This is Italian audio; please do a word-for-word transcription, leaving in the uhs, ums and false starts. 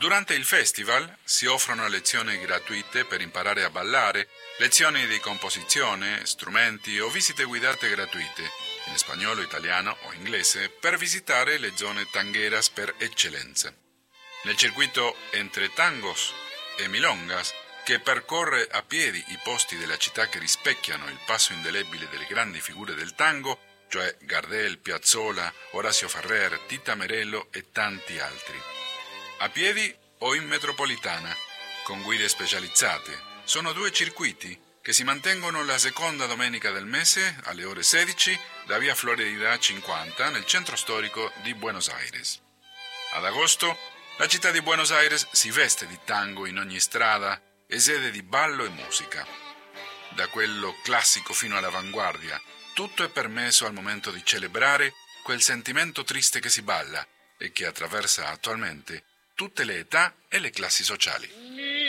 Durante il festival si offrono lezioni gratuite per imparare a ballare, lezioni di composizione, strumenti o visite guidate gratuite, in spagnolo, italiano o inglese, per visitare le zone tangueras per eccellenza. Nel circuito Entre Tangos e Milongas, che percorre a piedi i posti della città che rispecchiano il passo indelebile delle grandi figure del tango, cioè Gardel, Piazzolla, Orazio Ferrer, Tita Merello e tanti altri. A piedi o in metropolitana, con guide specializzate. Sono due circuiti che si mantengono la seconda domenica del mese alle ore sedici da via Florida cinquanta nel centro storico di Buenos Aires. Ad agosto la città di Buenos Aires si veste di tango in ogni strada e sede di ballo e musica. Da quello classico fino all'avanguardia, tutto è permesso al momento di celebrare quel sentimento triste che si balla e che attraversa attualmente tutte le età e le classi sociali.